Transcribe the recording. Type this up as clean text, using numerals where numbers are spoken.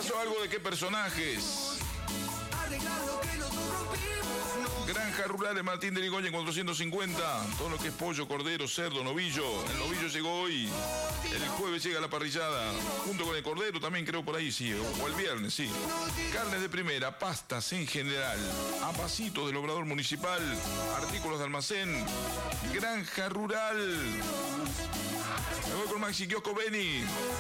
pasó algo de qué personajes. Granja Rural de Martín de Ligoña en 450. Todo lo que es pollo, cordero, cerdo, novillo. El novillo llegó hoy. El jueves llega la parrillada. Junto con el cordero también creo por ahí, sí. O el viernes, sí. Carnes de primera, pastas en general. Apasitos del obrador municipal. Artículos de almacén. Granja Rural. Me voy con Maxi Kiosco Beni.